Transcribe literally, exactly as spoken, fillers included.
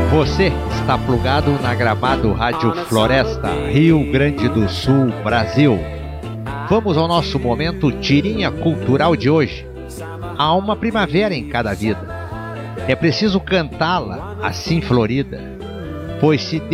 Você está plugado na Gramado Rádio Floresta, Rio Grande do Sul, Brasil. Vamos ao nosso momento tirinha cultural de hoje. Há uma primavera em cada vida. É preciso cantá-la assim florida, pois se